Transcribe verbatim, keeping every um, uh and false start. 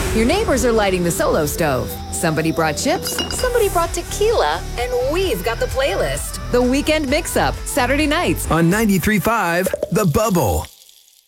Your neighbors are lighting the Solo Stove. Somebody brought chips, somebody brought tequila, and we've got the playlist. The Weekend Mix-Up, Saturday nights on ninety-three point five The Bubble.